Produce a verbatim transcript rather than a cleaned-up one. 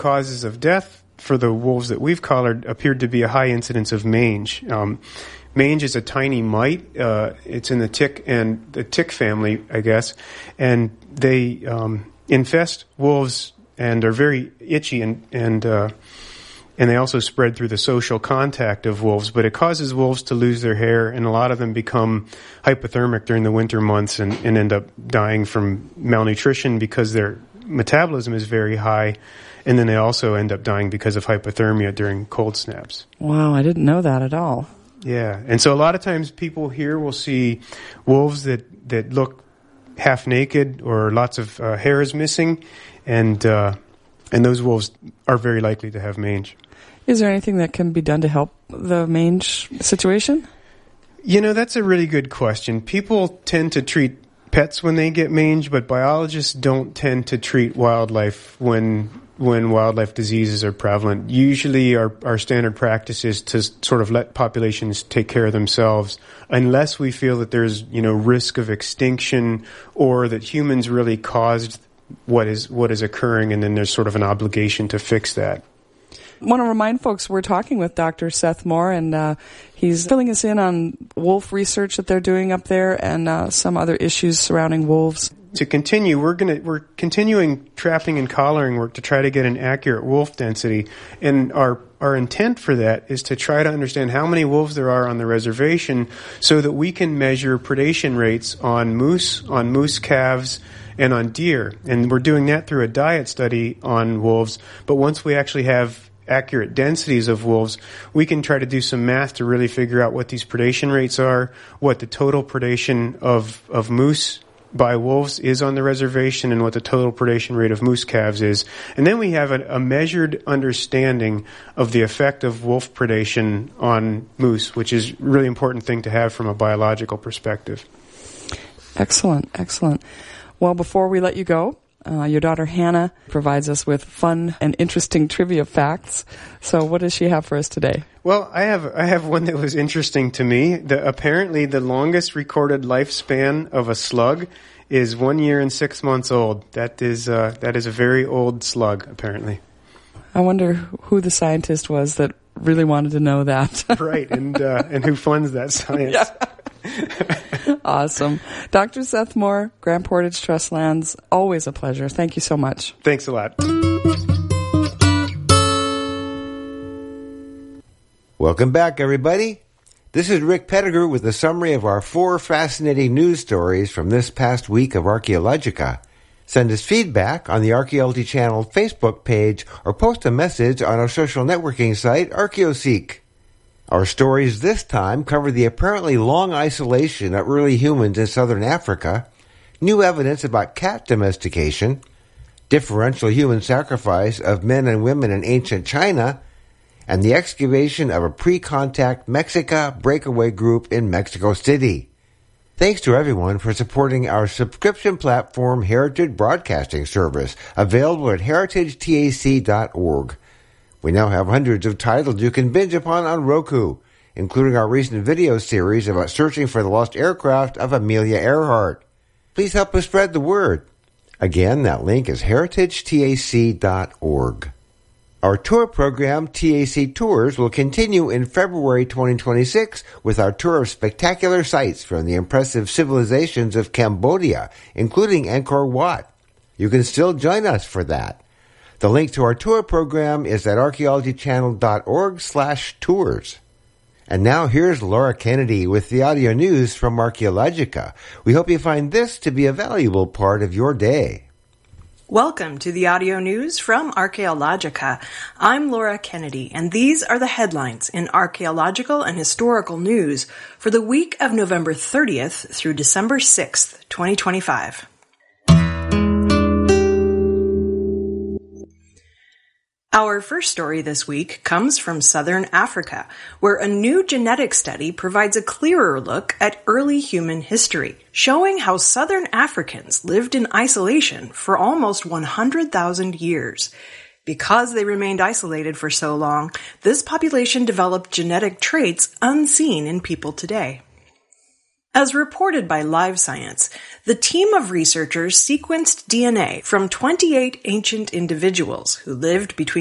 causes of death for the wolves that we've collared appeared to be a high incidence of mange. Um, mange is a tiny mite. Uh, it's in the tick and the tick family, I guess, and they um, infest wolves and are very itchy and and uh, and they also spread through the social contact of wolves. But it causes wolves to lose their hair, and a lot of them become hypothermic during the winter months and, and end up dying from malnutrition because their metabolism is very high. And then they also end up dying because of hypothermia during cold snaps. Wow, I didn't know that at all. Yeah, and so a lot of times people here will see wolves that, that look half naked or lots of uh, hair is missing, and uh, and those wolves are very likely to have mange. Is there anything that can be done to help the mange situation? You know, that's a really good question. People tend to treat pets when they get mange, but biologists don't tend to treat wildlife when when wildlife diseases are prevalent. Usually our, our standard practice is to sort of let populations take care of themselves unless we feel that there's, you know, risk of extinction or that humans really caused what is what is occurring, and then there's sort of an obligation to fix that. I want to remind folks we're talking with Doctor Seth Moore, and uh, he's filling us in on wolf research that they're doing up there and uh, some other issues surrounding wolves. To continue, we're going to we're continuing trapping and collaring work to try to get an accurate wolf density, and our our intent for that is to try to understand how many wolves there are on the reservation, so that we can measure predation rates on moose, on moose calves, and on deer. And we're doing that through a diet study on wolves. But once we actually have accurate densities of wolves, we can try to do some math to really figure out what these predation rates are, what the total predation of of moose by wolves is on the reservation, and what the total predation rate of moose calves is. And then we have a, a measured understanding of the effect of wolf predation on moose, which is a really important thing to have from a biological perspective. Excellent, excellent. Well, before we let you go, uh, your daughter Hannah provides us with fun and interesting trivia facts. So what does she have for us today? Well, I have I have one that was interesting to me. The, apparently, the longest recorded lifespan of a slug is one year and six months old. That is uh, that is a very old slug, apparently. I wonder who the scientist was that really wanted to know that. Right, and uh, and who funds that science. Yeah. Awesome. Doctor Seth Moore, Grand Portage Trust Lands, always a pleasure. Thank you so much. Thanks a lot. Welcome back, everybody. This is Rick Pettigrew with a summary of our four fascinating news stories from this past week of Archaeologica. Send us feedback on the Archaeology Channel Facebook page or post a message on our social networking site, ArchaeoSeek. Our stories this time cover the apparently long isolation of early humans in southern Africa, new evidence about cat domestication, differential human sacrifice of men and women in ancient China, and the excavation of a pre-contact Mexica breakaway group in Mexico City. Thanks to everyone for supporting our subscription platform Heritage Broadcasting Service, available at heritage tac dot org. We now have hundreds of titles you can binge upon on Roku, including our recent video series about searching for the lost aircraft of Amelia Earhart. Please help us spread the word. Again, that link is heritage tac dot org. Our tour program, T A C Tours, will continue in February twenty twenty-six with our tour of spectacular sites from the impressive civilizations of Cambodia, including Angkor Wat. You can still join us for that. The link to our tour program is at archaeology channel dot org slash tours. And now here's Laura Kennedy with the audio news from Archaeologica. We hope you find this to be a valuable part of your day. Welcome to the audio news from Archaeologica. I'm Laura Kennedy, and these are the headlines in archaeological and historical news for the week of November thirtieth through December sixth, twenty twenty-five. Our first story this week comes from southern Africa, where a new genetic study provides a clearer look at early human history, showing how southern Africans lived in isolation for almost one hundred thousand years. Because they remained isolated for so long, this population developed genetic traits unseen in people today. As reported by Live Science, the team of researchers sequenced D N A from twenty-eight ancient individuals who lived between